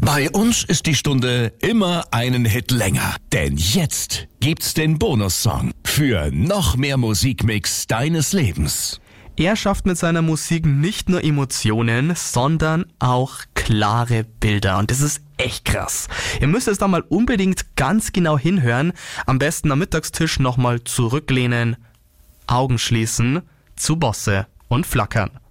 Bei uns ist die Stunde immer einen Hit länger. Denn jetzt gibt's den Bonussong für noch mehr Musikmix deines Lebens. Er schafft mit seiner Musik nicht nur Emotionen, sondern auch klare Bilder. Und das ist echt krass. Ihr müsst es da mal unbedingt ganz genau hinhören. Am besten am Mittagstisch nochmal zurücklehnen, Augen schließen, zu Bosse und flackern.